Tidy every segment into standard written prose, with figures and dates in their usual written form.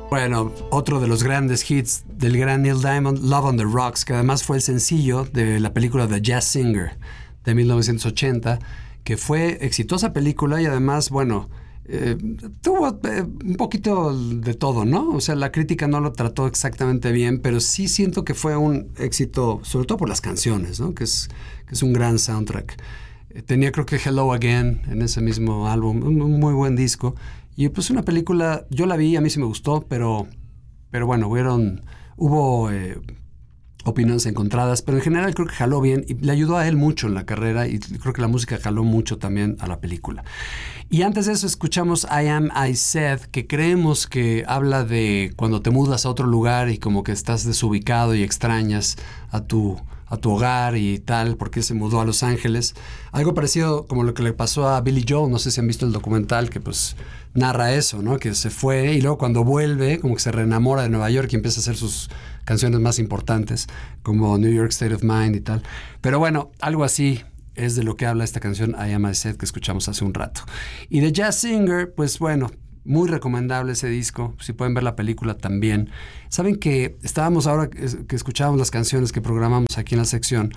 Bueno, otro de los grandes hits del gran Neil Diamond, Love on the Rocks, que además fue el sencillo de la película The Jazz Singer de 1980, que fue exitosa película y además, bueno, tuvo un poquito de todo, ¿no? O sea, la crítica no lo trató exactamente bien, pero sí siento que fue un éxito, sobre todo por las canciones, ¿no? Que es un gran soundtrack. Tenía creo que Hello Again en ese mismo álbum, un muy buen disco. Y pues una película, yo la vi, a mí sí me gustó, pero bueno, hubo opiniones encontradas, pero en general creo que jaló bien y le ayudó a él mucho en la carrera y creo que la música jaló mucho también a la película. Y antes de eso escuchamos I Am I Said, que creemos que habla de cuando te mudas a otro lugar y como que estás desubicado y extrañas a tu hogar y tal, porque se mudó a Los Ángeles. Algo parecido como lo que le pasó a Billy Joel, no sé si han visto el documental que pues narra eso, ¿no? Que se fue y luego cuando vuelve como que se reenamora de Nueva York y empieza a hacer sus canciones más importantes, como New York State of Mind y tal. Pero bueno, algo así es de lo que habla esta canción I Am I Said que escuchamos hace un rato. Y The Jazz Singer, pues bueno, muy recomendable ese disco, si pueden ver la película también. Saben que estábamos ahora que escuchábamos las canciones que programamos aquí en la sección,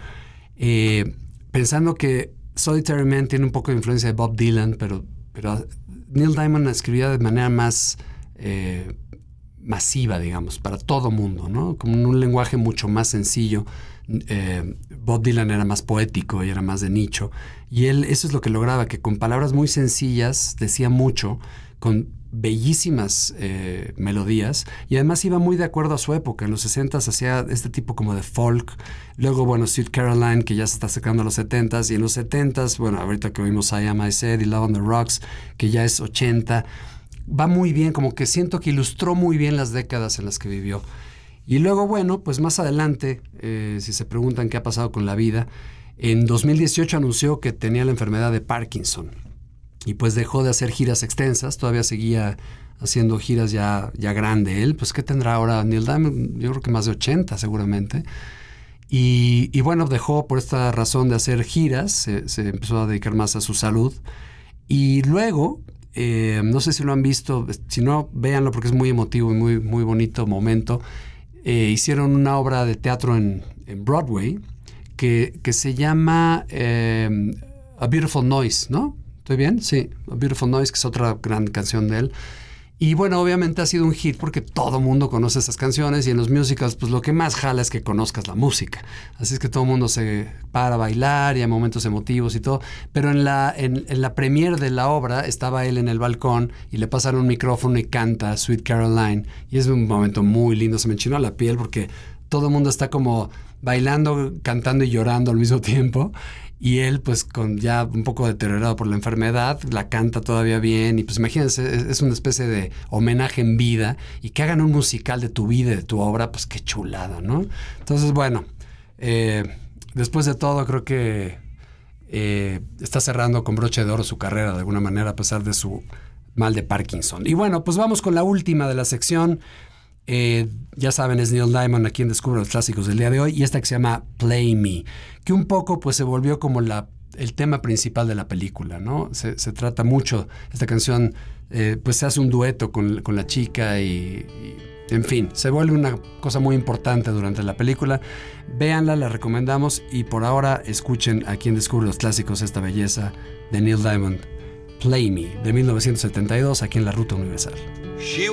pensando que Solitary Man tiene un poco de influencia de Bob Dylan, pero Neil Diamond escribía de manera más masiva, digamos, para todo mundo, ¿no? Como en un lenguaje mucho más sencillo. Bob Dylan era más poético y era más de nicho. Y él, eso es lo que lograba, que con palabras muy sencillas decía mucho, con bellísimas melodías, y además iba muy de acuerdo a su época. En los 60s hacía este tipo como de folk, luego bueno, Sweet Caroline, que ya se está acercando a los 70s, y en los 70s, bueno, ahorita que oímos I Am I Said y Love on the Rocks, que ya es 80, va muy bien, como que siento que ilustró muy bien las décadas en las que vivió. Y luego, bueno, pues más adelante, si se preguntan qué ha pasado con la vida, en 2018 anunció que tenía la enfermedad de Parkinson. Y pues dejó de hacer giras extensas, todavía seguía haciendo giras ya grande él. Pues ¿qué tendrá ahora Neil Diamond? Yo creo que más de 80 seguramente. Y bueno, dejó por esta razón de hacer giras, se empezó a dedicar más a su salud. Y luego, no sé si lo han visto, si no, véanlo porque es muy emotivo y muy, muy bonito momento. Hicieron una obra de teatro en Broadway que se llama A Beautiful Noise, ¿no? ¿Estoy bien? Sí, A Beautiful Noise, que es otra gran canción de él. Y bueno, obviamente ha sido un hit porque todo mundo conoce esas canciones y en los musicals pues lo que más jala es que conozcas la música. Así es que todo el mundo se para a bailar y hay momentos emotivos y todo. Pero en la premiere de la obra estaba él en el balcón y le pasan un micrófono y canta Sweet Caroline. Y es un momento muy lindo, se me enchinó la piel porque todo el mundo está como bailando, cantando y llorando al mismo tiempo. Y él, pues, con ya un poco deteriorado por la enfermedad, la canta todavía bien. Y pues imagínense, es una especie de homenaje en vida. Y que hagan un musical de tu vida y de tu obra, pues qué chulada, ¿no? Entonces, bueno, después de todo, creo que está cerrando con broche de oro su carrera de alguna manera, a pesar de su mal de Parkinson. Y bueno, pues vamos con la última de la sección. Ya saben, es Neil Diamond a quien descubre los clásicos del día de hoy, y esta que se llama Play Me, que un poco pues se volvió como el tema principal de la película, ¿no? Se trata mucho, esta canción pues se hace un dueto con la chica y en fin, se vuelve una cosa muy importante durante la película. Véanla, la recomendamos, y por ahora escuchen a quien descubre los clásicos, esta belleza de Neil Diamond, Play Me, de 1972, aquí en la Ruta Universal.